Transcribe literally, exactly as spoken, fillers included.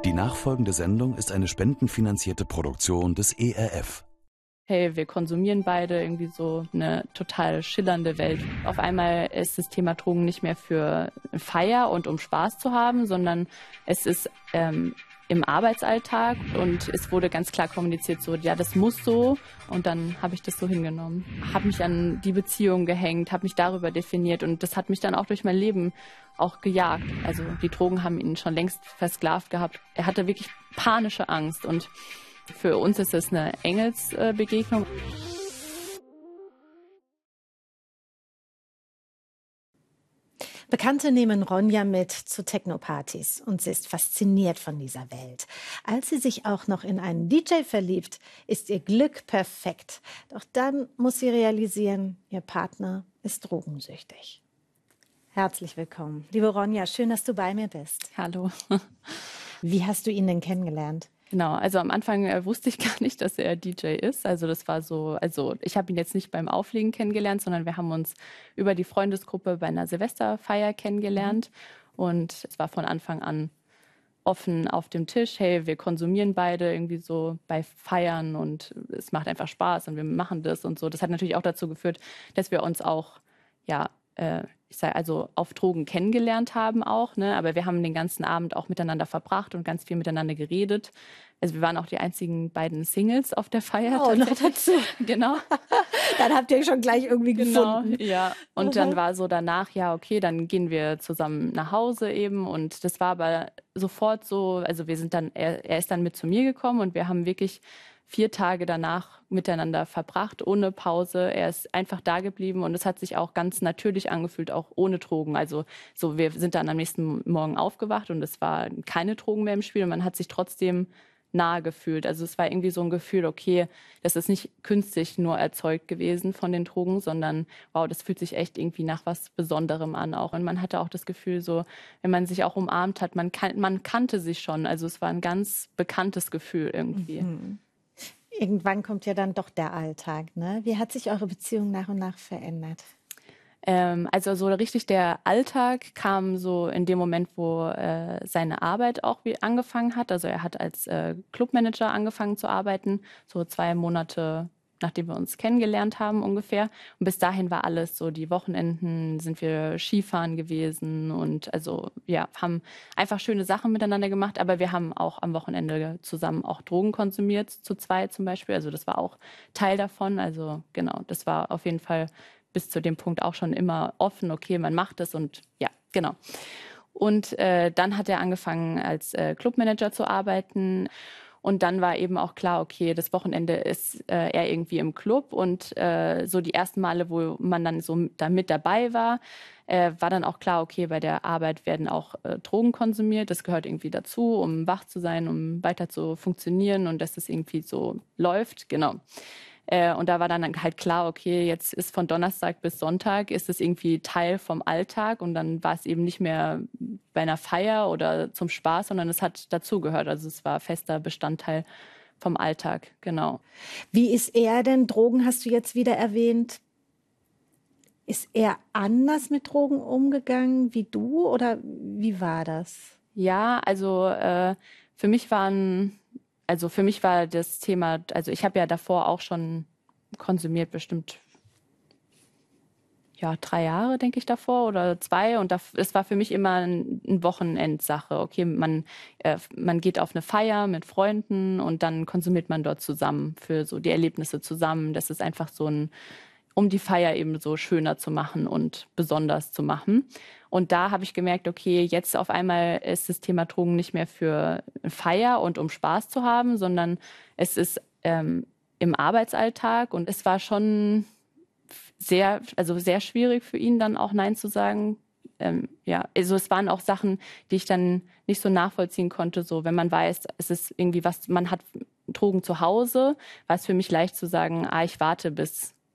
Die nachfolgende Sendung ist eine spendenfinanzierte Produktion des E R F. Hey, wir konsumieren beide irgendwie so eine total schillernde Welt. Auf einmal ist das Thema Drogen nicht mehr für Feier und um Spaß zu haben, sondern es ist ähm, im Arbeitsalltag und es wurde ganz klar kommuniziert, so, ja, das muss so, und dann habe ich das so hingenommen. Habe mich an die Beziehung gehängt, habe mich darüber definiert und das hat mich dann auch durch mein Leben auch gejagt. Also die Drogen haben ihn schon längst versklavt gehabt. Er hatte wirklich panische Angst und für uns ist es eine Engelsbegegnung. Bekannte nehmen Ronja mit zu Techno-Partys und sie ist fasziniert von dieser Welt. Als sie sich auch noch in einen D J verliebt, ist ihr Glück perfekt. Doch dann muss sie realisieren, ihr Partner ist drogensüchtig. Herzlich willkommen, liebe Ronja, schön, dass du bei mir bist. Hallo. Wie hast du ihn denn kennengelernt? Genau, also am Anfang äh, wusste ich gar nicht, dass er D J ist. Also das war so, also ich habe ihn jetzt nicht beim Auflegen kennengelernt, sondern wir haben uns über die Freundesgruppe bei einer Silvesterfeier kennengelernt. Mhm. Und es war von Anfang an offen auf dem Tisch. Hey, wir konsumieren beide irgendwie so bei Feiern und es macht einfach Spaß und wir machen das und so. Das hat natürlich auch dazu geführt, dass wir uns auch, ja, äh, ich sage also auf Drogen kennengelernt haben auch, ne? Aber wir haben den ganzen Abend auch miteinander verbracht und ganz viel miteinander geredet. Also wir waren auch die einzigen beiden Singles auf der Feier. Oh, noch dazu. Genau. Dann habt ihr euch schon gleich irgendwie genau, gefunden. Ja. Und dann war so danach, ja, okay, dann gehen wir zusammen nach Hause eben. Und das war aber sofort so, also wir sind dann, er, er ist dann mit zu mir gekommen und wir haben wirklich vier Tage danach miteinander verbracht, ohne Pause. Er ist einfach da geblieben und es hat sich auch ganz natürlich angefühlt, auch ohne Drogen. Also so, wir sind dann am nächsten Morgen aufgewacht und es war keine Drogen mehr im Spiel und man hat sich trotzdem nahe gefühlt. Also es war irgendwie so ein Gefühl, okay, das ist nicht künstlich nur erzeugt gewesen von den Drogen, sondern wow, das fühlt sich echt irgendwie nach was Besonderem an auch. Und man hatte auch das Gefühl so, wenn man sich auch umarmt hat, man, kan- man kannte sich schon. Also es war ein ganz bekanntes Gefühl irgendwie. Mhm. Irgendwann kommt ja dann doch der Alltag, ne? Wie hat sich eure Beziehung nach und nach verändert? Ähm, also so richtig der Alltag kam so in dem Moment, wo äh, seine Arbeit auch wie angefangen hat. Also er hat als äh, Clubmanager angefangen zu arbeiten, so zwei Monate nachdem wir uns kennengelernt haben ungefähr. Und bis dahin war alles so, die Wochenenden sind wir Skifahren gewesen und also ja, haben einfach schöne Sachen miteinander gemacht, aber wir haben auch am Wochenende zusammen auch Drogen konsumiert, zu zweit zum Beispiel. Also das war auch Teil davon. Also genau, das war auf jeden Fall bis zu dem Punkt auch schon immer offen, okay, man macht es und ja, genau. Und äh, dann hat er angefangen als äh, Clubmanager zu arbeiten. Und dann war eben auch klar, okay, das Wochenende ist äh, er irgendwie im Club und äh, so die ersten Male, wo man dann so da mit dabei war, äh, war dann auch klar, okay, bei der Arbeit werden auch äh, Drogen konsumiert. Das gehört irgendwie dazu, um wach zu sein, um weiter zu funktionieren und dass das irgendwie so läuft, genau. Äh, und da war dann halt klar, okay, jetzt ist von Donnerstag bis Sonntag ist es irgendwie Teil vom Alltag und dann war es eben nicht mehr bei einer Feier oder zum Spaß, sondern es hat dazugehört. Also es war fester Bestandteil vom Alltag, genau. Wie ist er denn? Drogen hast du jetzt wieder erwähnt. Ist er anders mit Drogen umgegangen wie du oder wie war das? Ja, also äh, für mich waren Also für mich war das Thema, also ich habe ja davor auch schon konsumiert, bestimmt ja drei Jahre, denke ich, davor oder zwei. Und es war für mich immer ein, ein Wochenendsache. Okay, man, äh, man geht auf eine Feier mit Freunden und dann konsumiert man dort zusammen für so die Erlebnisse zusammen. Das ist einfach so ein, um die Feier eben so schöner zu machen und besonders zu machen. Und da habe ich gemerkt, okay, jetzt auf einmal ist das Thema Drogen nicht mehr für Feier und um Spaß zu haben, sondern es ist ähm, im Arbeitsalltag. Und es war schon sehr, also sehr schwierig für ihn dann auch Nein zu sagen. Ähm, ja, also es waren auch Sachen, die ich dann nicht so nachvollziehen konnte. So, wenn man weiß, es ist irgendwie was, man hat Drogen zu Hause, war es für mich leicht zu sagen, ah, ich warte bis